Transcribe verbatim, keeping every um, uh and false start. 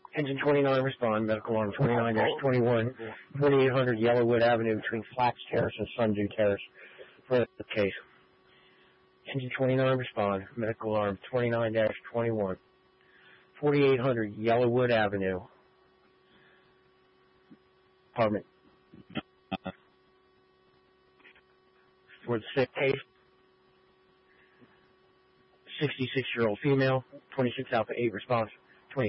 Engine twenty-nine, respond. Medical alarm twenty-nine dash twenty-one, forty-eight hundred Yellowwood Avenue between Flax Terrace and Sundew Terrace for the case. Engine twenty-nine, respond. Medical alarm twenty-nine dash twenty-one, forty-eight hundred Yellowwood Avenue. Apartment. For the sick case, sixty-six-year-old female, twenty-six Alpha eight response.